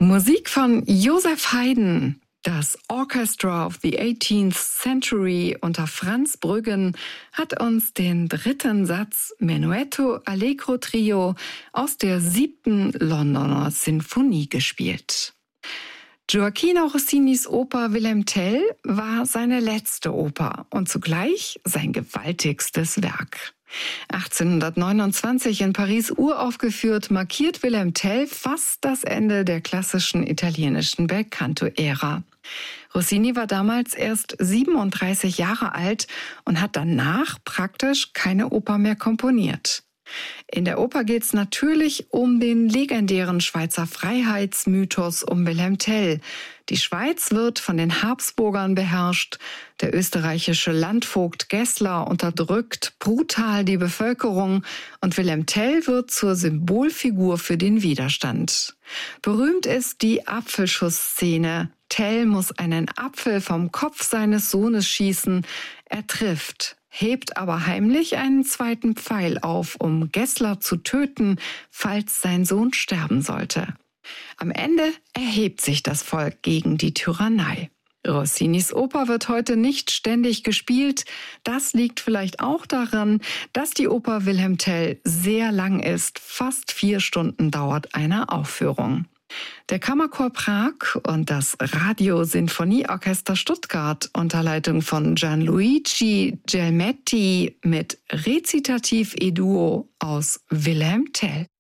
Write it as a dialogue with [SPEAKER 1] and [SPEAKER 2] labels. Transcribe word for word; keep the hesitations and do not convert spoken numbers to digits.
[SPEAKER 1] Musik von Joseph Haydn. Das Orchestra of the eighteenth Century unter Franz Brüggen hat uns den dritten Satz Menuetto Allegro Trio aus der siebten Londoner Sinfonie gespielt. Gioachino Rossinis Oper Wilhelm Tell war seine letzte Oper und zugleich sein gewaltigstes Werk. achtzehnhundertneunundzwanzig in Paris uraufgeführt, markiert Wilhelm Tell fast das Ende der klassischen italienischen Belcanto-Ära. Rossini war damals erst siebenunddreißig Jahre alt und hat danach praktisch keine Oper mehr komponiert. In der Oper geht es natürlich um den legendären Schweizer Freiheitsmythos um Wilhelm Tell. Die Schweiz wird von den Habsburgern beherrscht, der österreichische Landvogt Gessler unterdrückt brutal die Bevölkerung und Wilhelm Tell wird zur Symbolfigur für den Widerstand. Berühmt ist die Apfelschuss-Szene. Tell muss einen Apfel vom Kopf seines Sohnes schießen. Er trifft, hebt aber heimlich einen zweiten Pfeil auf, um Gessler zu töten, falls sein Sohn sterben sollte. Am Ende erhebt sich das Volk gegen die Tyrannei. Rossinis Oper wird heute nicht ständig gespielt. Das liegt vielleicht auch daran, dass die Oper Wilhelm Tell sehr lang ist. Fast vier Stunden dauert eine Aufführung. Der Kammerchor Prag und das Radio-Sinfonieorchester Stuttgart unter Leitung von Gianluigi Gelmetti mit Recitativ e Duo aus Wilhelm Tell.